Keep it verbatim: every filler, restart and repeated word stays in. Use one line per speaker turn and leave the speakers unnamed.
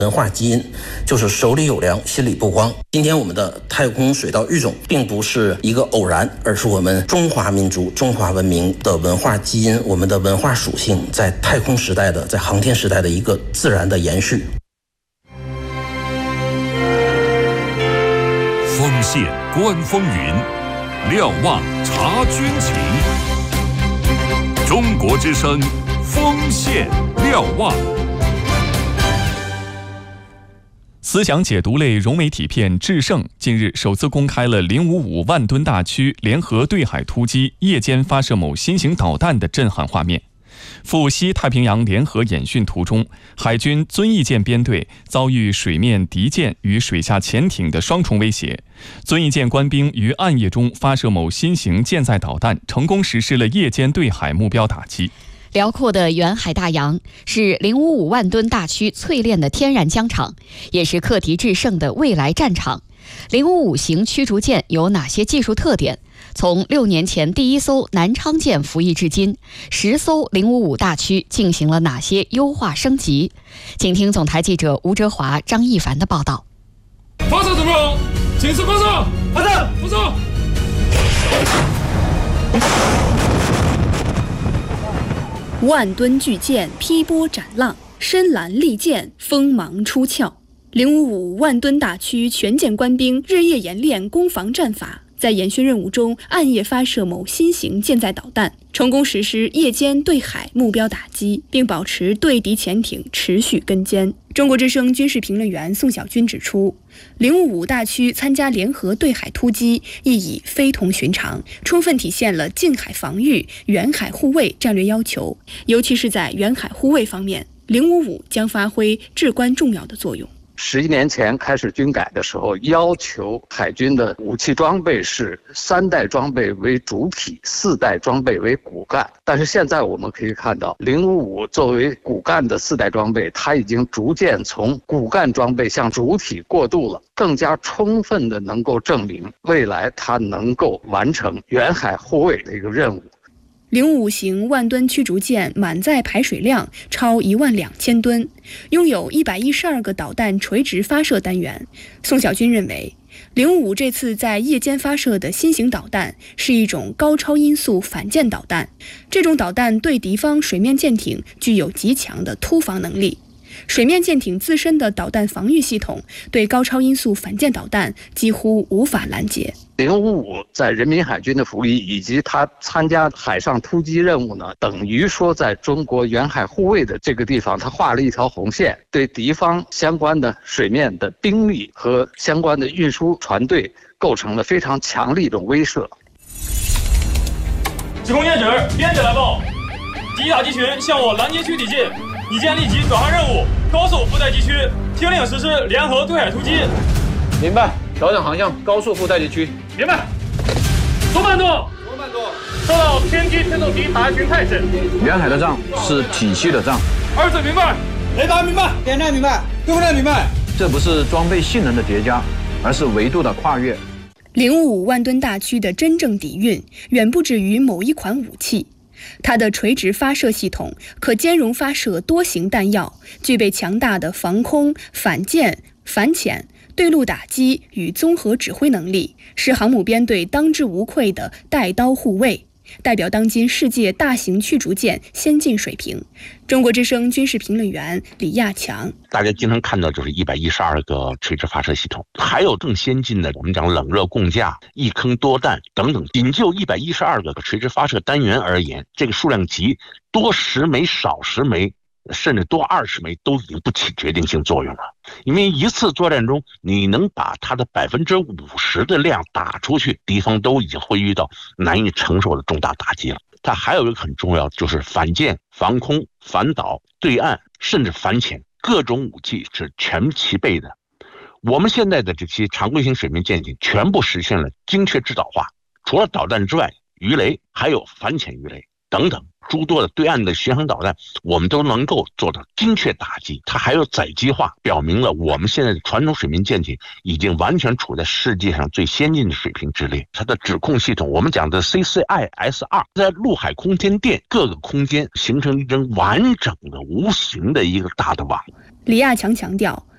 文化基因就是手里有粮，心里不慌。今天我们的太空水稻育种并不是一个偶然，而是我们中华民族、中华文明的文化基因，我们的文化属性在太空时代的、在航天时代的一个自然的延续。
锋线观风云，瞭望察军情。中国之声，锋线瞭望。
思想解读类融媒体片《制胜》近日首次公开了零五五万吨大驱联合对海突击夜间发射某新型导弹的震撼画面。赴西太平洋联合演训途中，海军遵义舰编队遭遇水面敌舰与水下潜艇的双重威胁。遵义舰官兵于暗夜中发射某新型舰载导弹，成功实施了夜间对海目标打击。
辽阔的远海大洋是零五五万吨大驱淬炼的天然疆场，也是克敌制胜的未来战场。零五五型驱逐舰有哪些技术特点？从六年前第一艘南昌舰服役至今，十艘零五五大驱进行了哪些优化升级？请听总台记者吴哲华、张一凡的报道。
发射准备好，请示发射，发射，发射。
万吨巨舰劈波斩浪，深蓝利剑锋芒出鞘。零五五万吨大驱全舰官兵日夜演练攻防战法，在演训任务中暗夜发射某新型舰载导弹，成功实施夜间对海目标打击，并保持对敌潜艇持续跟监。中国之声军事评论员宋小军指出，零五五大驱参加联合对海突击意义非同寻常，充分体现了近海防御、远海护卫战略要求，尤其是在远海护卫方面，零五五将发挥至关重要的作用。
十一年前开始军改的时候，要求海军的武器装备是三代装备为主体，四代装备为骨干。但是现在我们可以看到，零五五作为骨干的四代装备，它已经逐渐从骨干装备向主体过渡了，更加充分的能够证明未来它能够完成远海护卫的一个任务。
零五五型万吨驱逐舰满载排水量超一万两千吨，拥有一百一十二个导弹垂直发射单元。宋小军认为，零五五这次在夜间发射的新型导弹是一种高超音速反舰导弹，这种导弹对敌方水面舰艇具有极强的突防能力。水面舰艇自身的导弹防御系统对高超音速反舰导弹几乎无法拦截。
零五五在人民海军的服役以及他参加海上突击任务呢，等于说在中国远海护卫的这个地方，他画了一条红线，对敌方相关的水面的兵力和相关的运输船队构成了非常强力的威慑。
指挥舰指，编者来报，敌打击群向我拦截区抵近，已经立即转换任务，高速覆盖敌区，听令实施联合对海突击。
明白，调整航向，高速覆盖敌区。
明白。左半舵，左半舵，收到，天机推动敌打击群态势。
远海的仗是体系的仗。
二次明白，雷达明白，
电站明白，对不对？明白。
这不是装备性能的叠加，而是维度的跨越。
零五五万吨大驱的真正底蕴远不止于某一款武器。它的垂直发射系统可兼容发射多型弹药，具备强大的防空、反舰、反潜、对陆打击与综合指挥能力，是航母编队当之无愧的带刀护卫，代表当今世界大型驱逐舰先进水平。中国之声军事评论员李亚强，
大家经常看到就是一百一十二个垂直发射系统，还有更先进的，我们讲冷热共架、一坑多弹等等。仅就一百一十二个垂直发射单元而言，这个数量级多十枚少十枚甚至多二十枚都已经不起决定性作用了。因为一次作战中你能把它的百分之五十的量打出去，敌方都已经会遇到难以承受的重大打击了。它还有一个很重要，就是反舰、防空、反导、对岸甚至反潜，各种武器是全齐备的。我们现在的这些常规型水面舰艇全部实现了精确制导化，除了导弹之外，鱼雷还有反潜鱼雷等等诸多的对岸的巡航导弹，我们都能够做到精确打击。它还有载机化，表明了我们现在的传统水面舰艇已经完全处在世界上最先进的水平之列。它的指控系统，我们讲的 C C I S 二， 在陆海空天电各个空间形成一根完整的无形的一个大的网。
李亚强强调，